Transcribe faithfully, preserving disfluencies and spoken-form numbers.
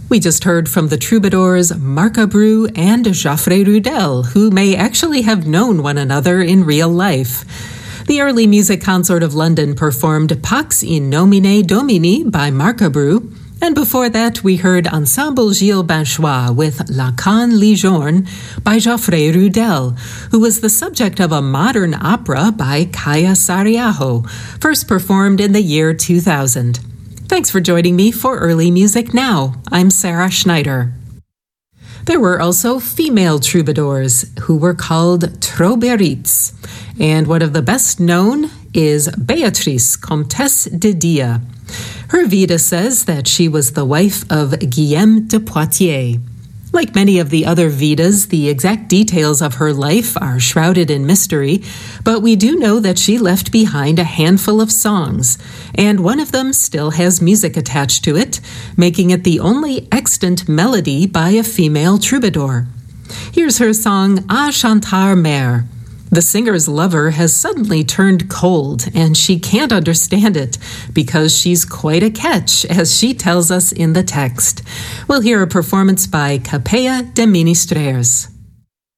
We just heard from the troubadours Marcabru and Geoffrey Rudel, who may actually have known one another in real life. The early Music Consort of London performed Pax in Nomine Domini by Marcabru, and before that we heard Ensemble Gilles Binchois with La Canne Lijourne by Geoffrey Rudel, who was the subject of a modern opera by Kaija Saariaho, first performed in the year two thousand. Thanks for joining me for Early Music Now. I'm Sarah Schneider. There were also female troubadours who were called Trouberites, and one of the best known is Beatrice, Comtesse de Dia. Her Vita says that she was the wife of Guillaume de Poitiers. Like many of the other Vitas, the exact details of her life are shrouded in mystery, but we do know that she left behind a handful of songs, and one of them still has music attached to it, making it the only extant melody by a female troubadour. Here's her song, A Chantar Mère. The singer's lover has suddenly turned cold, and she can't understand it because she's quite a catch, as she tells us in the text. We'll hear a performance by Capella de Ministrers.